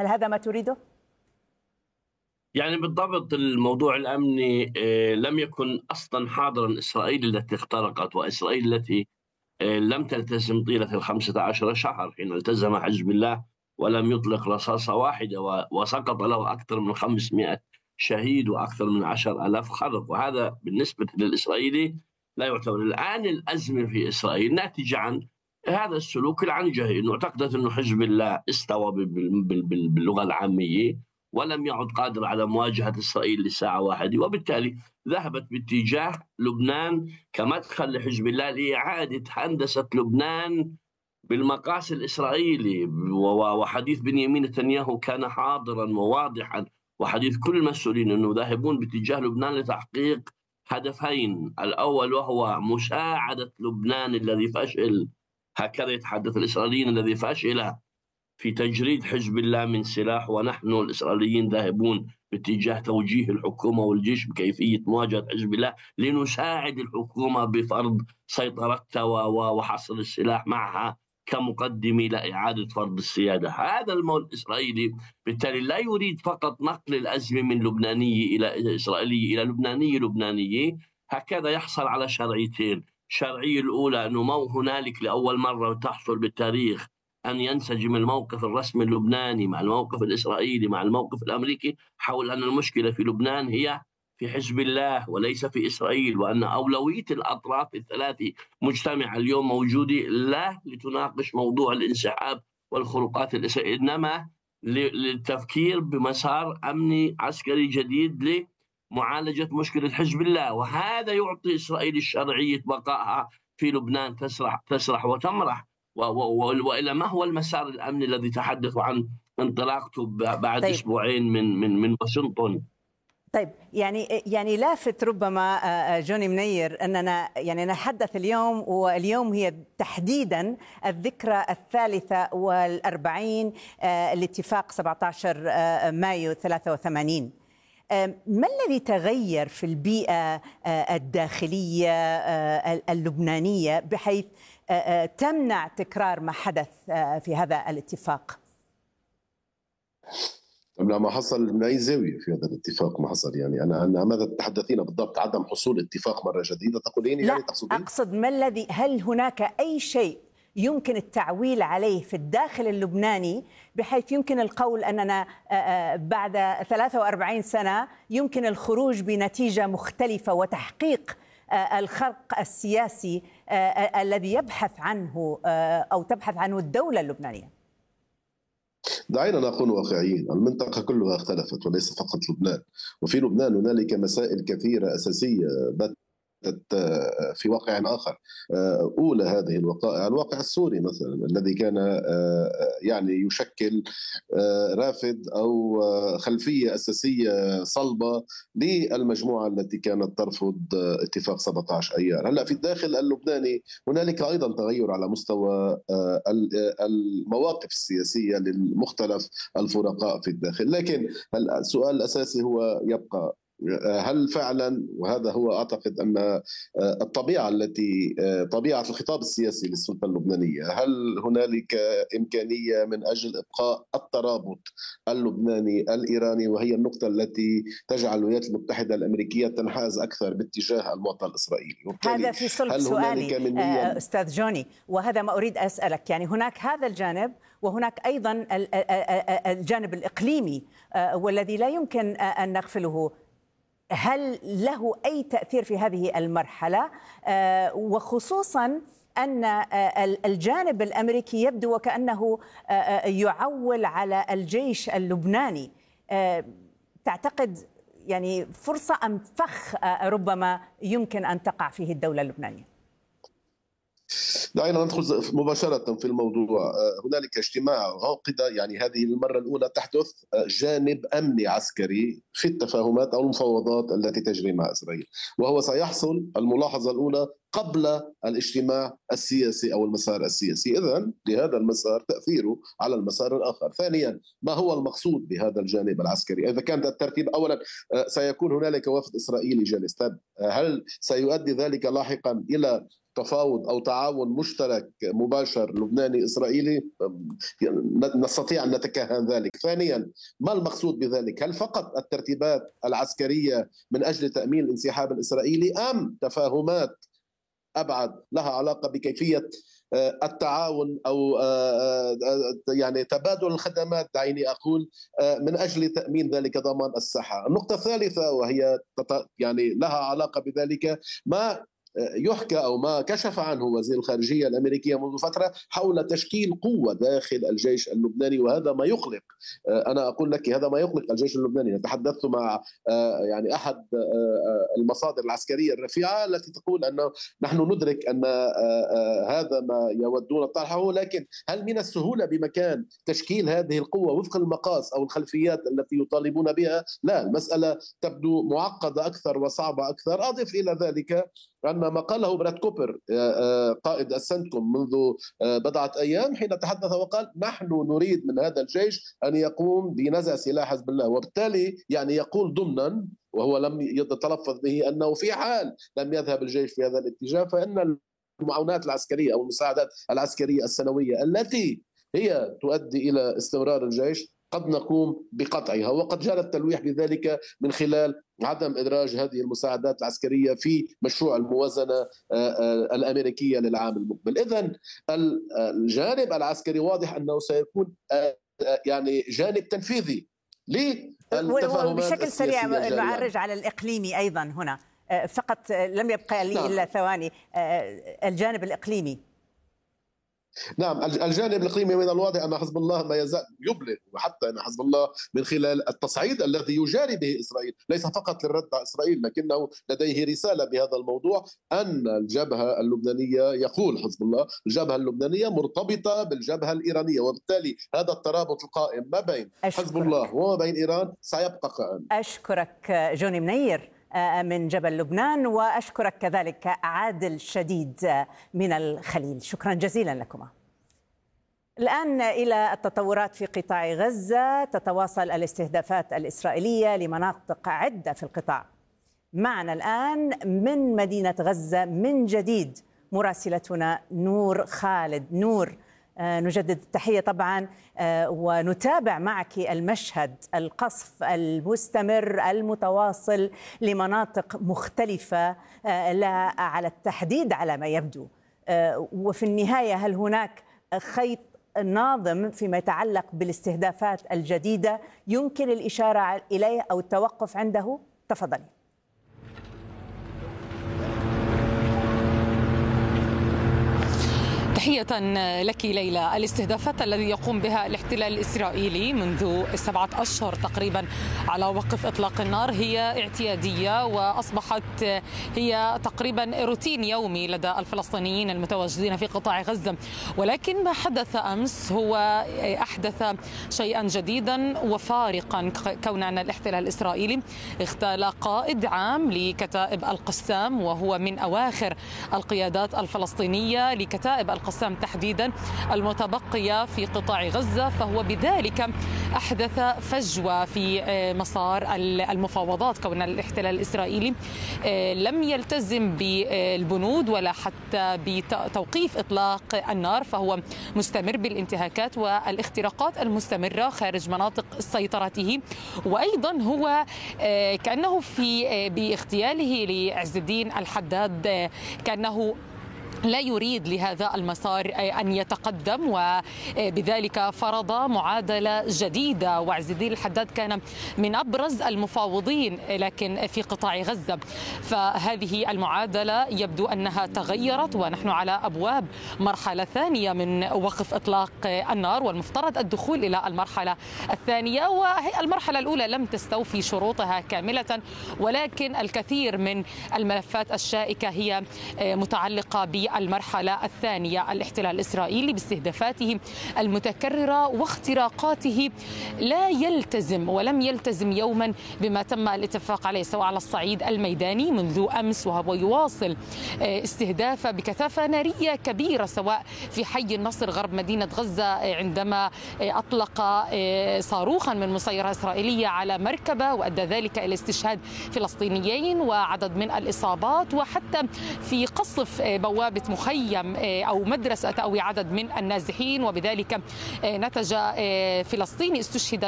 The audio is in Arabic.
هل هذا ما تريده؟ يعني بالضبط الموضوع الأمني لم يكن أصلا حاضرا إسرائيل التي اخترقت، وإسرائيل التي لم تلتزم طيلة 15 شهر حين التزم حزب الله ولم يطلق رصاصة واحدة، وسقط له أكثر من 500 شهيد وأكثر من 10,000 خرق، وهذا بالنسبة للإسرائيلي لا يعتبر. الآن الأزمة في إسرائيل ناتجة عن هذا السلوك العنجهي، أنه اعتقدت أنه حزب الله استوى باللغة العامية ولم يعد قادر على مواجهة إسرائيل لساعة واحدة، وبالتالي ذهبت باتجاه لبنان كمدخل لحزب الله لإعادة هندسة لبنان بالمقاس الإسرائيلي. وحديث بنيامين نتنياهو كان حاضرا وواضحا، وحديث كل المسؤولين أنه ذاهبون باتجاه لبنان لتحقيق هدفين: الأول وهو مساعدة لبنان الذي فشل، هكذا يتحدث الإسرائيليين، الذي فشل في تجريد حزب الله من سلاح، ونحن الإسرائيليين ذاهبون باتجاه توجيه الحكومة والجيش بكيفية مواجهة حزب الله لنساعد الحكومة بفرض سيطرتها وحصر السلاح معها كمقدمة لإعادة فرض السيادة. هذا المول الإسرائيلي بالتالي لا يريد فقط نقل الأزمة من لبنانية إلى إسرائيلية إلى لبنانية، هكذا يحصل على شرعيتين: الشرعية الأولى أنه ما هنالك لأول مرة تحصل بالتاريخ أن ينسجم الموقف الرسمي اللبناني مع الموقف الإسرائيلي مع الموقف الأمريكي حول أن المشكلة في لبنان هي في حزب الله وليس في إسرائيل، وأن أولوية الأطراف الثلاثة مجتمعة اليوم موجودة لا لتناقش موضوع الانسحاب والخروقات الإسرائيلية، إنما للتفكير بمسار أمني عسكري جديد لمعالجة مشكلة حزب الله. وهذا يعطي إسرائيل الشرعية بقائها في لبنان تسرح وتمرح. وإلى ما هو المسار الأمني الذي تحدثوا عن انطلاقته بعد طيب. أسبوعين من واشنطن؟ طيب، يعني لافت ربما جوني منير أننا يعني نتحدث اليوم، واليوم هي تحديدا الذكرى 43 لاتفاق 17 مايو 83. ما الذي تغير في البيئة الداخلية اللبنانية بحيث تمنع تكرار ما حدث في هذا الاتفاق؟ ما حصل من أي زاوية في هذا الاتفاق ما حصل؟ يعني أنا ماذا تتحدثين بالضبط؟ عدم حصول اتفاق مرة جديدة تقولين؟ لا، يعني تقصدين؟ أقصد ما الذي، هل هناك أي شيء يمكن التعويل عليه في الداخل اللبناني بحيث يمكن القول أننا بعد 43 سنة يمكن الخروج بنتيجة مختلفة وتحقيق الخرق السياسي الذي يبحث عنه أو تبحث عنه الدولة اللبنانية؟ دعينا نكون واقعيين، المنطقة كلها اختلفت وليس فقط لبنان، وفي لبنان هنالك مسائل كثيرة أساسية في واقع آخر. أولى هذه الوقائع الواقع السوري مثلا، الذي كان يعني يشكل رافد أو خلفية أساسية صلبة للمجموعة التي كانت ترفض اتفاق 17 أيار. هلأ في الداخل اللبناني هنالك أيضا تغير على مستوى المواقف السياسية للمختلف الفرقاء في الداخل، لكن السؤال الأساسي هو يبقى: هل فعلا، وهذا هو أعتقد أن الطبيعة التي طبيعة الخطاب السياسي للسلطة اللبنانية، هل هنالك إمكانية من أجل إبقاء الترابط اللبناني الإيراني، وهي النقطة التي تجعل الولايات المتحدة الأمريكية تنحاز أكثر باتجاه المعطى الإسرائيلي؟ هذا في صلب سؤالي أستاذ جوني، وهذا ما أريد أسألك. يعني هناك هذا الجانب، وهناك أيضا الجانب الإقليمي والذي لا يمكن أن نغفله. هل له أي تأثير في هذه المرحلة، وخصوصا أن الجانب الأمريكي يبدو وكأنه يعول على الجيش اللبناني؟ تعتقد يعني فرصة أم فخ ربما يمكن أن تقع فيه الدولة اللبنانية؟ دعينا ندخل مباشرة في الموضوع. هنالك اجتماع عقد، يعني هذه المرة الأولى تحدث جانب أمني عسكري في التفاهمات أو المفاوضات التي تجري مع إسرائيل، وهو سيحصل الملاحظة الأولى قبل الاجتماع السياسي أو المسار السياسي. إذن لهذا المسار تأثيره على المسار الآخر. ثانيا، ما هو المقصود بهذا الجانب العسكري؟ إذا كان الترتيب أولا سيكون هنالك وفد إسرائيلي جالس، هل سيؤدي ذلك لاحقا إلى تفاوض أو تعاون مشترك مباشر لبناني إسرائيلي نستطيع أن نتكهن ذلك. ثانيا، ما المقصود بذلك؟ هل فقط الترتيبات العسكرية من أجل تأمين الانسحاب الإسرائيلي أم تفاهمات أبعد لها علاقة بكيفية التعاون أو يعني تبادل الخدمات، دعيني أقول، من أجل تأمين ذلك ضمان الصحة. النقطة الثالثة وهي يعني لها علاقة بذلك، ما يحكى أو ما كشف عنه وزير الخارجية الأمريكية منذ فترة حول تشكيل قوة داخل الجيش اللبناني، وهذا ما يقلق. أنا أقول لك هذا ما يقلق الجيش اللبناني. تحدثت مع يعني أحد المصادر العسكرية الرفيعة التي تقول أنه نحن ندرك أن هذا ما يودون طرحه، لكن هل من السهولة بمكان تشكيل هذه القوة وفق المقاس أو الخلفيات التي يطالبون بها؟ لا، المسألة تبدو معقدة أكثر وصعبة أكثر. أضف إلى ذلك أن ما قاله براد كوبر قائد السنتكوم منذ بضعة أيام حين تحدث وقال نحن نريد من هذا الجيش أن يقوم بنزع سلاح حزب الله، وبالتالي يعني يقول ضمنا وهو لم يتلفظ به أنه في حال لم يذهب الجيش في هذا الاتجاه فإن المعونات العسكرية أو المساعدات العسكرية السنوية التي هي تؤدي إلى استمرار الجيش قد نقوم بقطعها، وقد جرى التلويح بذلك من خلال عدم إدراج هذه المساعدات العسكرية في مشروع الموازنة الأمريكية للعام المقبل. إذن الجانب العسكري واضح أنه سيكون يعني جانب تنفيذي للتفاهمات بشكل سريع نعرج على الإقليمي أيضا هنا، فقط لم يبقى لي إلا ثواني. الجانب الإقليمي. نعم، الجانب الإقليمي من الواضح أن حزب الله ما يزال يبلغ، وحتى أن حزب الله من خلال التصعيد الذي يجاري به إسرائيل ليس فقط للرد على إسرائيل، لكنه لديه رسالة بهذا الموضوع أن الجبهة اللبنانية، يقول حزب الله الجبهة اللبنانية مرتبطة بالجبهة الإيرانية، وبالتالي هذا الترابط القائم ما بين حزب الله وما بين إيران سيبقى قائم. أشكرك جوني منير من جبل لبنان، وأشكرك كذلك عادل شديد من الخليل. شكرا جزيلا لكما. الآن إلى التطورات في قطاع غزة. تتواصل الاستهدافات الإسرائيلية لمناطق عدة في القطاع. معنا الآن من مدينة غزة من جديد مراسلتنا نور خالد. نور، نجدد التحية طبعا ونتابع معك المشهد، القصف المستمر المتواصل لمناطق مختلفة لا على التحديد على ما يبدو، وفي النهاية هل هناك خيط ناظم فيما يتعلق بالاستهدافات الجديدة يمكن الإشارة إليه أو التوقف عنده؟ تفضلي. تحية لك ليلى. الاستهدافات الذي يقوم بها الاحتلال الإسرائيلي منذ 7 أشهر تقريبا على وقف إطلاق النار هي اعتيادية، وأصبحت هي تقريبا روتين يومي لدى الفلسطينيين المتواجدين في قطاع غزة. ولكن ما حدث أمس هو أحدث شيئا جديدا وفارقا، كون أن الاحتلال الإسرائيلي اغتال قائد عام لكتائب القسام، وهو من أواخر القيادات الفلسطينية لكتائب القسام تحديدا المتبقية في قطاع غزة، فهو بذلك أحدث فجوة في مسار المفاوضات، كون الاحتلال الإسرائيلي لم يلتزم بالبنود ولا حتى بتوقيف إطلاق النار، فهو مستمر بالانتهاكات والاختراقات المستمرة خارج مناطق سيطرته. وأيضا هو كأنه باغتياله لعز الدين الحداد كأنه لا يريد لهذا المسار أن يتقدم، وبذلك فرض معادلة جديدة. وعز الدين الحداد كان من أبرز المفاوضين لكن في قطاع غزة، فهذه المعادلة يبدو أنها تغيرت، ونحن على أبواب مرحلة ثانية من وقف إطلاق النار، والمفترض الدخول إلى المرحلة الثانية. والمرحلة الأولى لم تستوفي شروطها كاملة، ولكن الكثير من الملفات الشائكة هي متعلقة بالمرحلة الثانية. الاحتلال الإسرائيلي باستهدافاته المتكررة واختراقاته لا يلتزم ولم يلتزم يوما بما تم الاتفاق عليه، سواء على الصعيد الميداني منذ أمس وهو يواصل استهدافه بكثافة نارية كبيرة، سواء في حي النصر غرب مدينة غزة عندما أطلق صاروخا من مسيرة إسرائيلية على مركبة وأدى ذلك إلى استشهاد فلسطينيين وعدد من الإصابات، وحتى في قصف بوابة بإمارة مخيم أو مدرسة تأوي عدد من النازحين، وبذلك نتج فلسطيني استشهد